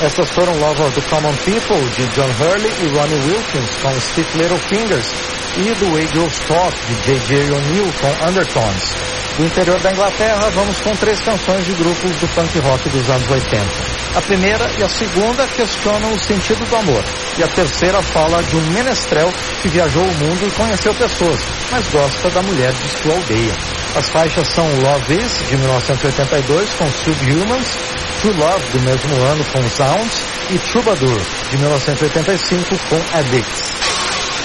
Essas foram Love of the Common People, de John Hurley e Ronnie Wilkins, com Stiff Little Fingers, e do Way Girls Talk, de J.J. O'Neill, com Undertones. Do interior da Inglaterra, vamos com 3 canções de grupos do punk rock dos anos 80. A primeira e a segunda questionam o sentido do amor, e a terceira fala de um menestrel que viajou o mundo e conheceu pessoas, mas gosta da mulher de sua aldeia. As faixas são Love Is, de 1982, com Subhumans, True Love, do mesmo ano, com Sounds, e Troubadour, de 1985, com Addicts.